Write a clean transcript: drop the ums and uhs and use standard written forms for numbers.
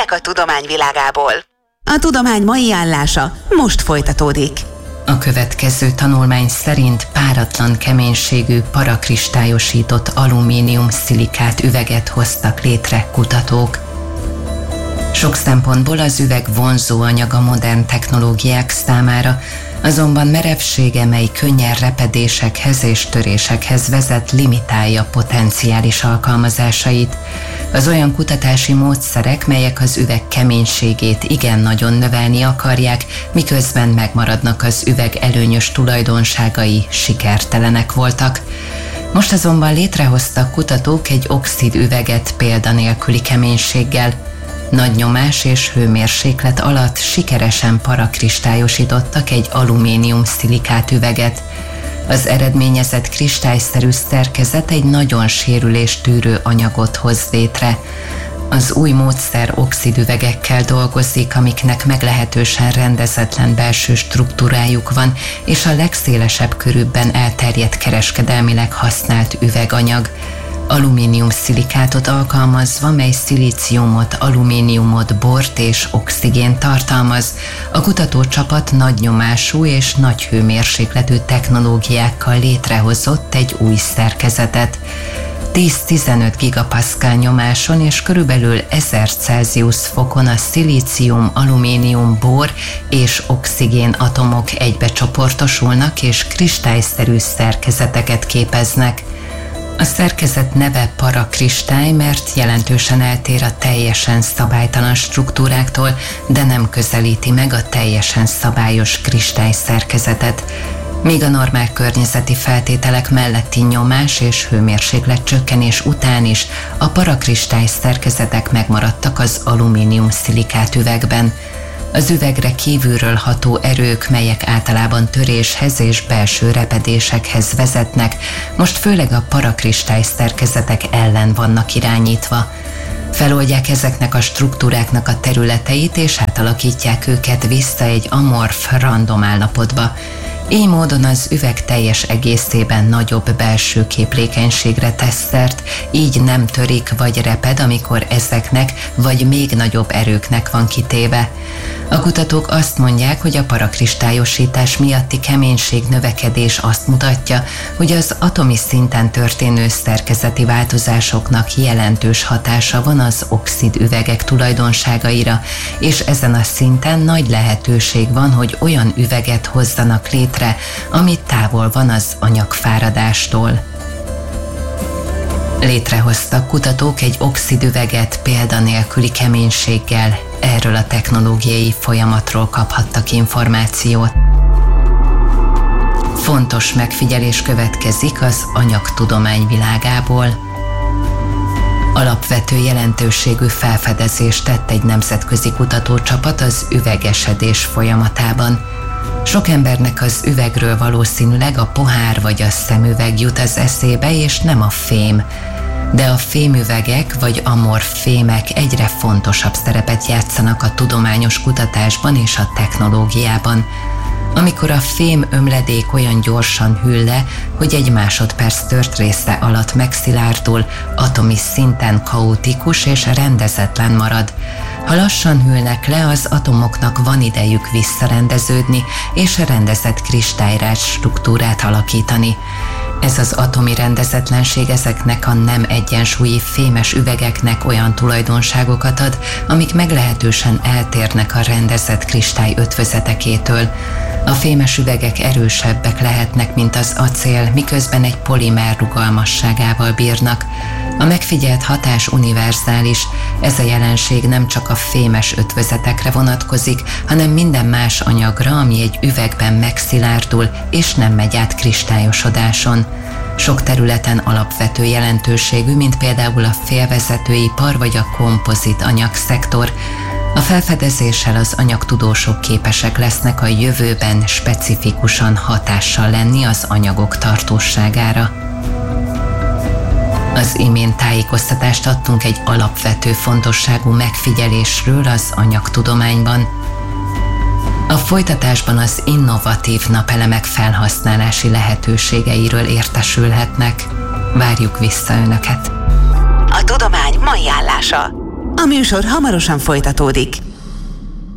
Hírek a tudomány világából. A tudomány mai állása most folytatódik. A következő tanulmány szerint páratlan keménységű parakristályosított alumínium-szilikát üveget hoztak létre kutatók. Sok szempontból az üveg vonzó anyag a modern technológiák számára, azonban merevsége, mely könnyen repedésekhez és törésekhez vezet, limitálja potenciális alkalmazásait. Az olyan kutatási módszerek, melyek az üveg keménységét igen nagyon növelni akarják, miközben megmaradnak az üveg előnyös tulajdonságai, sikertelenek voltak. Most azonban létrehoztak kutatók egy oxid üveget példanélküli keménységgel. Nagy nyomás és hőmérséklet alatt sikeresen parakristályosítottak egy alumínium-szilikát üveget. Az eredményezett kristályszerű szerkezet egy nagyon sérüléstűrő anyagot hoz létre. Az új módszer oxidüvegekkel dolgozik, amiknek meglehetősen rendezetlen belső struktúrájuk van, és a legszélesebb körűbben elterjedt kereskedelmileg használt üveganyag. Alumínium-szilikátot alkalmazva, mely szilíciumot, alumíniumot, bort és oxigént tartalmaz, a kutatócsapat nagy nyomású és nagy hőmérsékletű technológiákkal létrehozott egy új szerkezetet. 10-15 gigapaszkál nyomáson és körülbelül 1000 Celsius fokon a szilícium, alumínium, bor és oxigén atomok egybe csoportosulnak és kristályszerű szerkezeteket képeznek. A szerkezet neve parakristály, mert jelentősen eltér a teljesen szabálytalan struktúráktól, de nem közelíti meg a teljesen szabályos kristály szerkezetet. Míg a normál környezeti feltételek melletti nyomás és hőmérséklet csökkenés után is a parakristály szerkezetek megmaradtak az alumínium-szilikát üvegben. Az üvegre kívülről ható erők, melyek általában töréshez és belső repedésekhez vezetnek, most főleg a parakristály szerkezetek ellen vannak irányítva. Feloldják ezeknek a struktúráknak a területeit, és átalakítják őket vissza egy amorf, random állapotba. Így módon az üveg teljes egészében nagyobb belső képlékenységre tesz szert, így nem törik vagy reped, amikor ezeknek vagy még nagyobb erőknek van kitéve. A kutatók azt mondják, hogy a parakristályosítás miatti keménység növekedés azt mutatja, hogy az atomi szinten történő szerkezeti változásoknak jelentős hatása van az oxid üvegek tulajdonságaira, és ezen a szinten nagy lehetőség van, hogy olyan üveget hozzanak létre, ami távol van az anyagfáradástól. Létrehoztak kutatók egy oxidüveget példanélküli keménységgel, erről a technológiai folyamatról kaphattak információt. Fontos megfigyelés következik az anyagtudomány világából. Alapvető jelentőségű felfedezést tett egy nemzetközi kutatócsapat az üvegesedés folyamatában. Sok embernek az üvegről valószínűleg a pohár vagy a szemüveg jut az eszébe, és nem a fém. De a fémüvegek vagy amorf fémek egyre fontosabb szerepet játszanak a tudományos kutatásban és a technológiában. Amikor a fém ömledék olyan gyorsan hűl le, hogy egy másodperc tört része alatt megszilárdul, atomi szinten kaotikus és rendezetlen marad. Ha lassan hűlnek le, az atomoknak van idejük visszarendeződni és a rendezett kristályrács struktúrát alakítani. Ez az atomi rendezetlenség ezeknek a nem egyensúlyi fémes üvegeknek olyan tulajdonságokat ad, amik meglehetősen eltérnek a rendezett kristály ötvözetekétől. A fémes üvegek erősebbek lehetnek, mint az acél, miközben egy polimer rugalmasságával bírnak. A megfigyelt hatás univerzális, ez a jelenség nem csak a fémes ötvözetekre vonatkozik, hanem minden más anyagra, ami egy üvegben megszilárdul és nem megy át kristályosodáson. Sok területen alapvető jelentőségű, mint például a félvezetőipar vagy a kompozit anyagszektor. A felfedezéssel az anyagtudósok képesek lesznek a jövőben specifikusan hatással lenni az anyagok tartóságára. Az imént tájékoztatást adtunk egy alapvető fontosságú megfigyelésről az anyagtudományban. A folytatásban az innovatív napelemek felhasználási lehetőségeiről értesülhetnek. Várjuk vissza Önöket! A tudomány mai állása. A műsor hamarosan folytatódik.